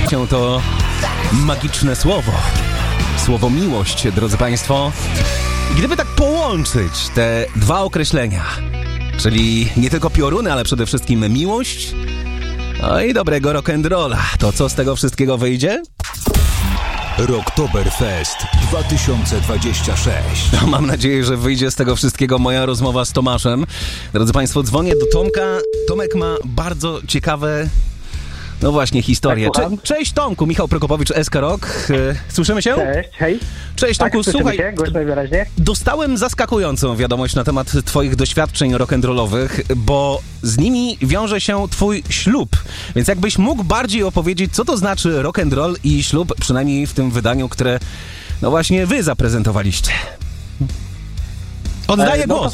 przyjaciół, to magiczne słowo. Słowo miłość, drodzy Państwo. Gdyby tak połączyć te dwa określenia, czyli nie tylko pioruny, ale przede wszystkim miłość, no i dobrego rock'n'rolla, to co z tego wszystkiego wyjdzie? Rocktoberfest 2026. No, mam nadzieję, że wyjdzie z tego wszystkiego moja rozmowa z Tomaszem. Drodzy Państwo, dzwonię do Tomka. Tomek ma bardzo ciekawe, no właśnie, historię. Cześć Tomku, Michał Prokopowicz, SK Rock. Słyszymy się? Cześć, hej. Cześć Tomku, tak, słuchaj, się, głośno i wyraźnie. Dostałem zaskakującą wiadomość na temat twoich doświadczeń rock'n'rollowych, bo z nimi wiąże się twój ślub. Więc jakbyś mógł bardziej opowiedzieć, co to znaczy rock'n'roll i ślub, przynajmniej w tym wydaniu, które no właśnie wy zaprezentowaliście. Oddaję głos.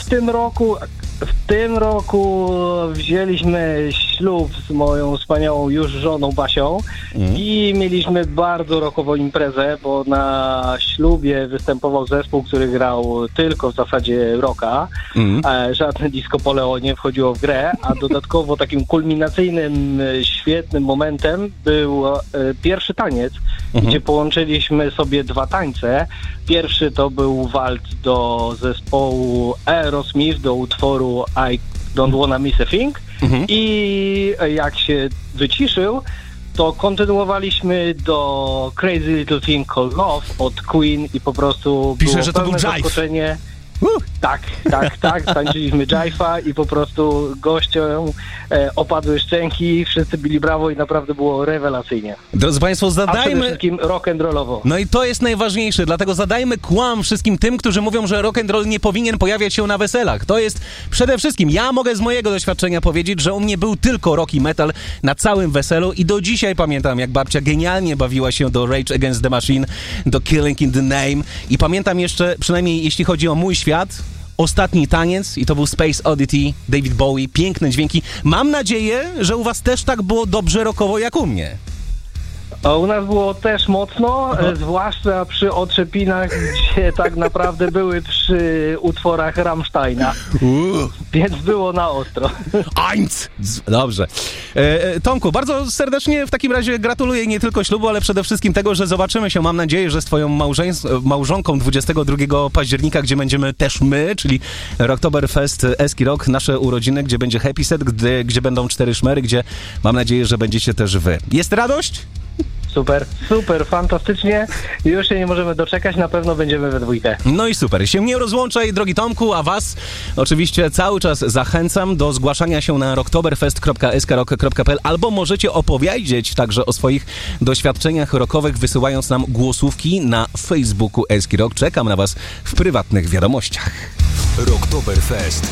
W tym roku wzięliśmy ślub z moją wspaniałą już żoną Basią i mieliśmy bardzo rockową imprezę, bo na ślubie występował zespół, który grał tylko w zasadzie rocka. Żadne disco polo nie wchodziło w grę, a dodatkowo takim kulminacyjnym, świetnym momentem był pierwszy taniec, gdzie połączyliśmy sobie dwa tańce. Pierwszy to był walc do zespołu Aerosmith, do utworu I Don't Wanna Miss a Thing i jak się wyciszył, to kontynuowaliśmy do Crazy Little Thing Called Love od Queen i po prostu Pisze, było że to był pełne jive. zaskoczenie. Tak, tańczyliśmy jive'a i po prostu gościom opadły szczęki, wszyscy bili brawo i naprawdę było rewelacyjnie. Drodzy Państwo, A przede zadajmy... wszystkim rock'n'rollowo. No i to jest najważniejsze, dlatego zadajmy kłam wszystkim tym, którzy mówią, że rock'n'roll nie powinien pojawiać się na weselach. To jest przede wszystkim, ja mogę z mojego doświadczenia powiedzieć, że u mnie był tylko rock i metal na całym weselu i do dzisiaj pamiętam, jak babcia genialnie bawiła się do Rage Against the Machine, do Killing in the Name i pamiętam jeszcze, przynajmniej jeśli chodzi o mój świat, ostatni taniec i to był Space Oddity, David Bowie, piękne dźwięki. Mam nadzieję, że u was też tak było dobrze rockowo jak u mnie. A u nas było też mocno, zwłaszcza przy otrzepinach, gdzie tak naprawdę były przy utworach Rammsteina. Więc było na ostro. Eins! Dobrze. Tomku, bardzo serdecznie w takim razie gratuluję nie tylko ślubu, ale przede wszystkim tego, że zobaczymy się, mam nadzieję, że z twoją małżonką 22 października, gdzie będziemy też my, czyli Rocktoberfest, Eski Rock, nasze urodziny, gdzie będzie happy set, gdzie będą 4 szmery, gdzie mam nadzieję, że będziecie też wy. Jest radość? Super, fantastycznie. Już się nie możemy doczekać, na pewno będziemy we dwójkę. No i super. Się nie rozłączaj, drogi Tomku, a was oczywiście cały czas zachęcam do zgłaszania się na rocktoberfest.skrock.pl albo możecie opowiedzieć także o swoich doświadczeniach rockowych, wysyłając nam głosówki na Facebooku Eski Rock. Czekam na was w prywatnych wiadomościach. Rocktoberfest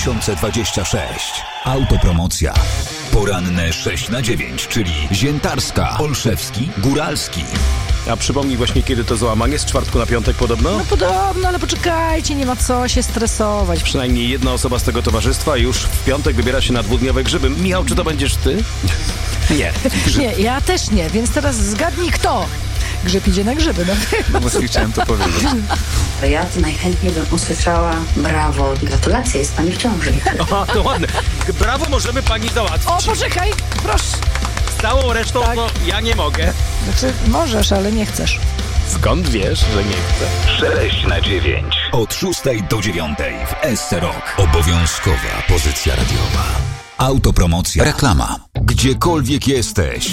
2026. Autopromocja. Poranne 6/9, czyli Ziętarska, Olszewski, Góralski. A przypomnij właśnie, kiedy to załamanie? Z czwartku na piątek podobno? No podobno, ale poczekajcie, nie ma co się stresować. Przynajmniej jedna osoba z tego towarzystwa już w piątek wybiera się na 2-dniowe grzyby. Michał, czy to będziesz ty? Nie. Nie, ja też nie, więc teraz zgadnij kto. Grzyb idzie na grzyby, no. No właśnie chciałem to powiedzieć. Ja najchętniej bym usłyszała brawo, gratulacje, jest pani w ciąży. O, to ładne. Brawo, możemy pani załatwić. O, poczekaj, proszę. Z całą resztą, Tak. no ja nie mogę. Znaczy, możesz, ale nie chcesz. Skąd wiesz, że nie chcę? 6/9. Od 6 do 9 w SC Rock. Obowiązkowa pozycja radiowa. Autopromocja. Reklama. Gdziekolwiek jesteś.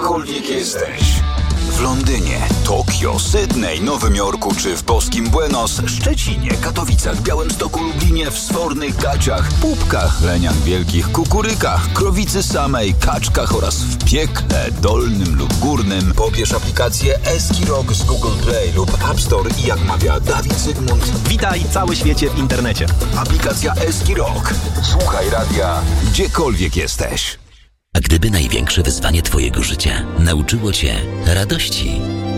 W Londynie, Tokio, Sydney, Nowym Jorku czy w boskim Buenos, Szczecinie, Katowicach, Białymstoku, Lublinie, w Sfornych Gaciach, Pupkach, Leniach Wielkich, Kukurykach, Krowicy Samej, Kaczkach oraz w Piekle, Dolnym lub Górnym. Pobierz aplikację Eski Rock z Google Play lub App Store i jak mawia Dawid Zygmunt, Witaj cały świecie w internecie. aplikacja Eski Rock. Słuchaj radia, gdziekolwiek jesteś. A gdyby największe wyzwanie twojego życia nauczyło cię radości?